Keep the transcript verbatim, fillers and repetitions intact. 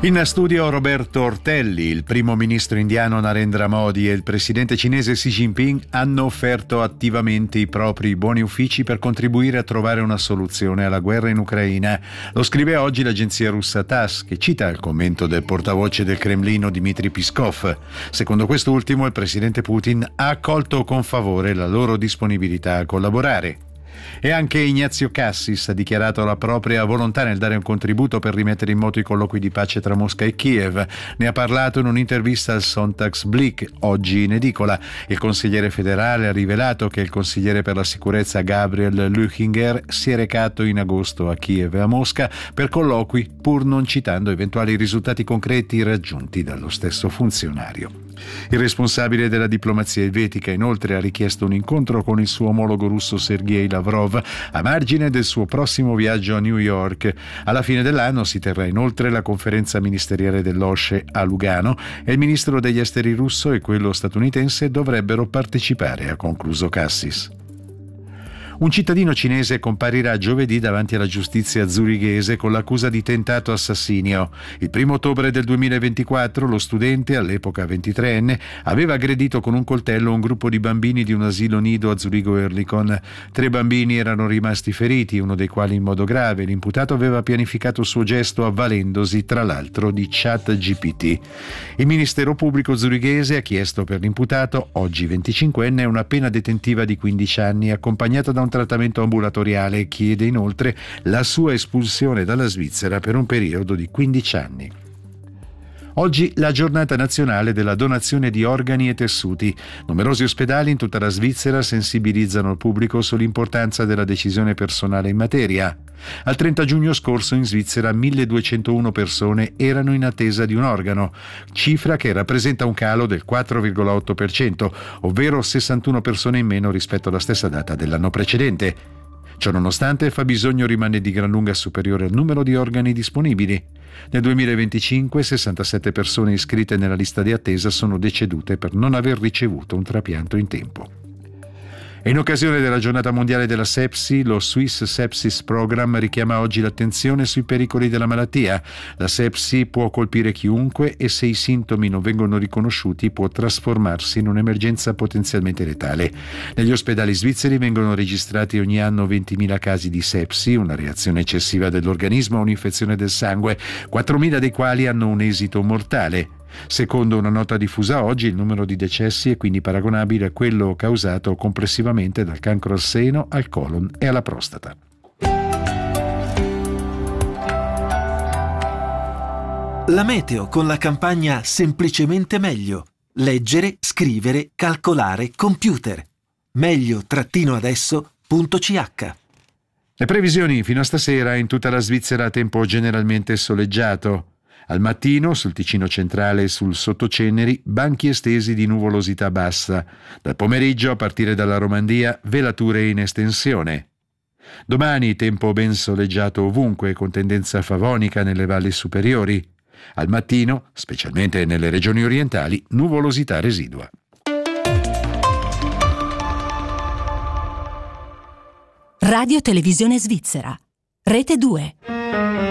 In studio Roberto Ortelli. Il primo ministro indiano Narendra Modi e il presidente cinese Xi Jinping hanno offerto attivamente i propri buoni uffici per contribuire a trovare una soluzione alla guerra in Ucraina. Lo scrive oggi l'agenzia russa TASS, che cita il commento del portavoce del Cremlino Dmitry Peskov. Secondo quest'ultimo, il presidente Putin ha accolto con favore la loro disponibilità a collaborare. E anche Ignazio Cassis ha dichiarato la propria volontà nel dare un contributo per rimettere in moto i colloqui di pace tra Mosca e Kiev. Ne ha parlato in un'intervista al Sonntagsblick, oggi in edicola. Il consigliere federale ha rivelato che il consigliere per la sicurezza Gabriel Lüchinger si è recato in agosto a Kiev e a Mosca per colloqui, pur non citando eventuali risultati concreti raggiunti dallo stesso funzionario. Il responsabile della diplomazia elvetica inoltre ha richiesto un incontro con il suo omologo russo Sergei Lavrov a margine del suo prossimo viaggio a New York. Alla fine dell'anno si terrà inoltre la conferenza ministeriale dell'O S C E a Lugano e il ministro degli esteri russo e quello statunitense dovrebbero partecipare, ha concluso Cassis. Un cittadino cinese comparirà giovedì davanti alla giustizia zurighese con l'accusa di tentato assassinio. Il primo ottobre del duemilaventiquattro lo studente, all'epoca ventitreenne, aveva aggredito con un coltello un gruppo di bambini di un asilo nido a Zurigo-Erlikon. Tre bambini erano rimasti feriti, uno dei quali in modo grave. L'imputato aveva pianificato il suo gesto avvalendosi, tra l'altro, di ChatGPT. Il Ministero Pubblico zurighese ha chiesto per l'imputato, oggi venticinquenne, una pena detentiva di quindici anni accompagnata da un trattamento ambulatoriale e chiede inoltre la sua espulsione dalla Svizzera per un periodo di quindici anni. Oggi la giornata nazionale della donazione di organi e tessuti. Numerosi ospedali in tutta la Svizzera sensibilizzano il pubblico sull'importanza della decisione personale in materia. Al trenta giugno scorso in Svizzera milleduecentouno persone erano in attesa di un organo, cifra che rappresenta un calo del quattro virgola otto per cento, ovvero sessantuno persone in meno rispetto alla stessa data dell'anno precedente. Ciononostante il fabbisogno rimane di gran lunga superiore al numero di organi disponibili. Nel duemilaventicinque sessantasette persone iscritte nella lista di attesa sono decedute per non aver ricevuto un trapianto in tempo. E in occasione della giornata mondiale della sepsi, lo Swiss Sepsis Program richiama oggi l'attenzione sui pericoli della malattia. La sepsi può colpire chiunque e se i sintomi non vengono riconosciuti può trasformarsi in un'emergenza potenzialmente letale. Negli ospedali svizzeri vengono registrati ogni anno ventimila casi di sepsi, una reazione eccessiva dell'organismo a un'infezione del sangue, quattromila dei quali hanno un esito mortale. Secondo una nota diffusa oggi, il numero di decessi è quindi paragonabile a quello causato complessivamente dal cancro al seno, al colon e alla prostata. La meteo con la campagna Semplicemente Meglio. Leggere, scrivere, calcolare, computer. meglio-adesso.ch. Le previsioni fino a stasera: in tutta la Svizzera tempo generalmente soleggiato. Al mattino, sul Ticino centrale e sul Sottoceneri, banchi estesi di nuvolosità bassa. Dal pomeriggio, a partire dalla Romandia, velature in estensione. Domani, tempo ben soleggiato ovunque, con tendenza favonica nelle valli superiori. Al mattino, specialmente nelle regioni orientali, nuvolosità residua. Radio Televisione Svizzera. Rete due.